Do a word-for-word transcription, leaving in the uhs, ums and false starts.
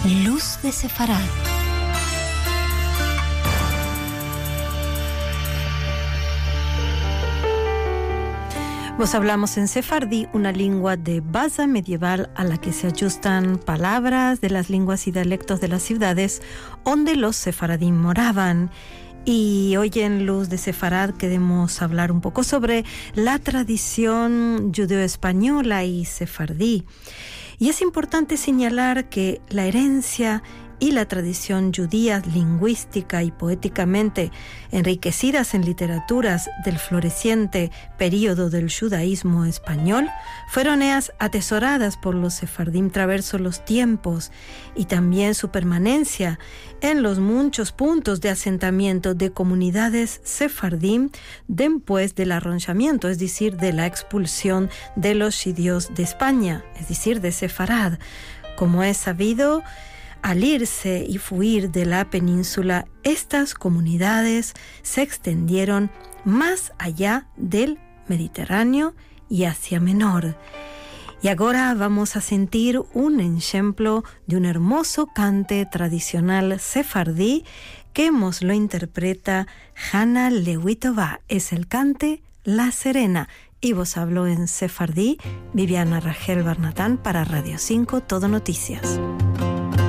Luz de Sefarad. Vos hablamos en sefardí, una lengua de base medieval a la que se ajustan palabras de las lenguas y dialectos de las ciudades donde los sefaradí moraban. Y hoy en Luz de Sefarad queremos hablar un poco sobre la tradición judeo-española y sefardí. Y es importante señalar que la herencia y la tradición judía lingüística y poéticamente enriquecidas en literaturas del floreciente período del judaísmo español fueron ellas atesoradas por los sefardim traverso los tiempos, y también su permanencia en los muchos puntos de asentamiento de comunidades sefardim después del arronchamiento, es decir, de la expulsión de los judíos de España, es decir, de Sefarad. Como es sabido, al irse y fuir de la península, estas comunidades se extendieron más allá del Mediterráneo y Asia Menor. Y ahora vamos a sentir un ejemplo de un hermoso cante tradicional sefardí que nos lo interpreta Hannah Lewitova. Es el cante La Serena. Y vos habló en sefardí Viviana Rangel Barnatán para Radio cinco Todo Noticias.